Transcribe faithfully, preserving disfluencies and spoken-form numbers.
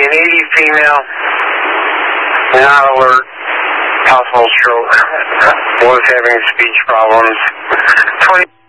an eighty female, not alert, possible stroke, was having speech problems. twenty